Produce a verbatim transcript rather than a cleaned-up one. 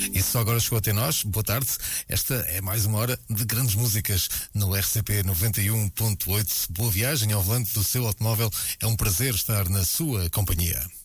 E só agora chegou até nós, boa tarde. Esta é mais uma hora de grandes músicas no R C P noventa e um ponto oito. Boa viagem ao volante do seu automóvel. É um prazer estar na sua companhia.